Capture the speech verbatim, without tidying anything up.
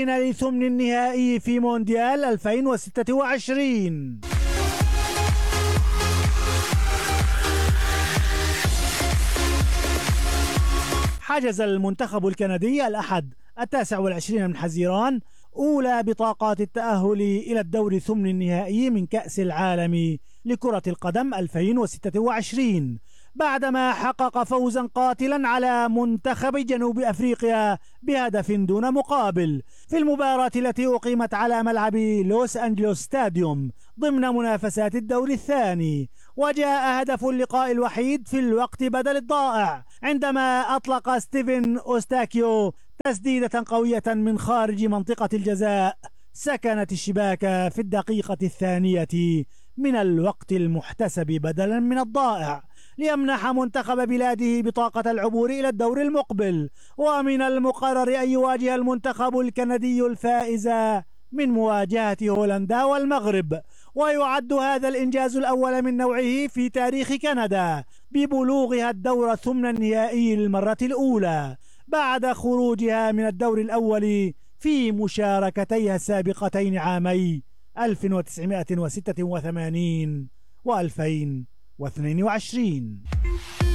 لثمن النهائي في مونديال ألفين وستة وعشرين. حجز المنتخب الكندي الأحد التاسع والعشرين من حزيران أولى بطاقات التأهل إلى الدور ثمن النهائي من كأس العالم لكرة القدم ألفين وستة وعشرين، بعدما حقق فوزا قاتلا على منتخب جنوب أفريقيا بهدف دون مقابل في المباراة التي أقيمت على ملعب لوس أنجلوس ستاديوم ضمن منافسات الدور الثاني. وجاء هدف اللقاء الوحيد في الوقت بدل الضائع عندما أطلق ستيفن أوستاكيو تسديدة قوية من خارج منطقة الجزاء سكنت الشباك في الدقيقة الثانية من الوقت المحتسب بدلا من الضائع ليمنح منتخب بلاده بطاقة العبور إلى الدور المقبل. ومن المقرر أن يواجه المنتخب الكندي الفائز من مواجهة هولندا والمغرب، ويعد هذا الإنجاز الأول من نوعه في تاريخ كندا ببلوغها الدور ثمن النهائي للمرة الأولى بعد خروجها من الدور الأول في مشاركتيها السابقتين عامي ألف وتسعمائة وستة وثمانين وألفين واثنين وعشرين.